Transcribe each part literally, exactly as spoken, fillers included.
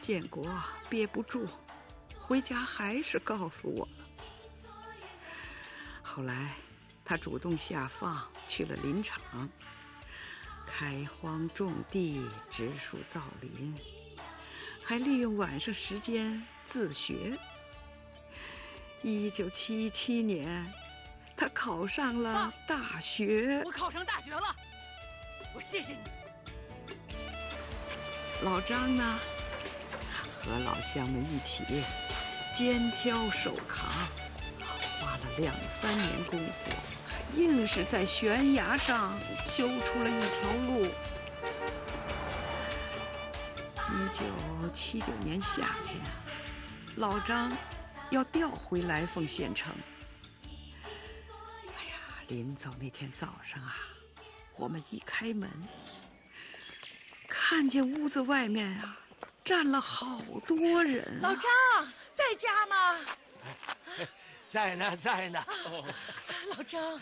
建国憋不住，回家还是告诉我了。后来他主动下放去了林场，开荒种地，植树造林，还利用晚上时间自学。一九七七年，他考上了大学。 我考上大学了，我谢谢你。 老张呢，和老乡们一起肩挑手扛，花了两三年功夫，硬是在悬崖上修出了一条路。一九七九年夏天，老张要调回来凤县城。哎呀，临走那天早上啊，我们一开门，看见屋子外面啊站了好多人啊。 老张在家吗？ 在呢，在呢。 哦、老张，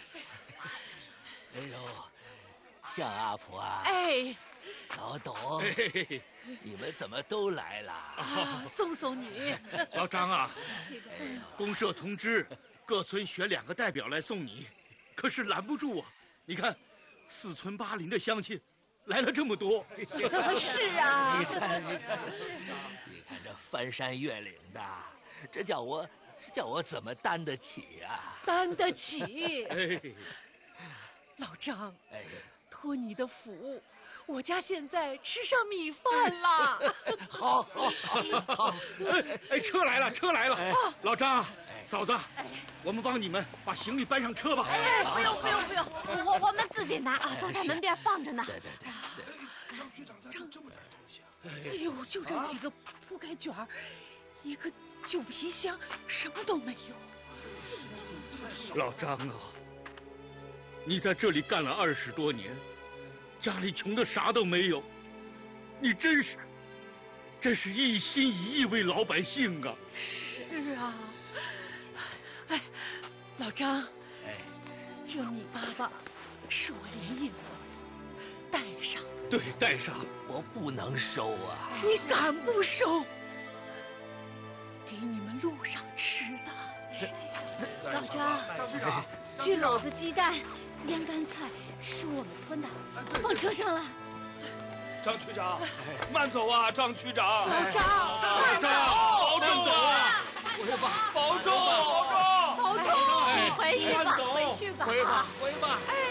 哎呦，向阿婆啊！ 哎， 老董，哎、你们怎么都来了？ 啊，送送你。 老张啊，公社通知各村选两个代表来送你，可是拦不住啊！你看，四村八邻的乡亲来了这么多。 是啊， 你看，你看，你看这翻山越岭的，这叫我。这叫我怎么担得起啊？ 担得起！ 哎， 老张， 哎， 托你的福，我家现在吃上米饭了。 好，好，好，好！ 哎哎，车来了，车来了！哎、老张，哎、嫂子，哎、我们帮你们把行李搬上车吧。 哎，不用，不用，不用，我我们自己拿啊，都在门边放着呢。 对对对。 张局长带了这么点东西啊！ 哎呦，就这几个铺盖卷儿，一个。旧皮箱什么都没有。 老张啊，你在这里干了二十多年，家里穷的啥都没有，你真是，真是一心一意为老百姓啊！ 是啊，哎，老张， 哎， 这米粑粑是我连夜做的，带上。 对，带上。 我不能收啊！ 你敢不收？给你们路上吃的。 老张， 张局长， 这篓子鸡蛋、腌干菜是我们村的，放车上了。 张区长，慢走啊，张区长。 老张， 老张，保重啊！ 回吧， 保重，保重， 保重。你回去吧，回去吧， 回吧，回吧。 哎。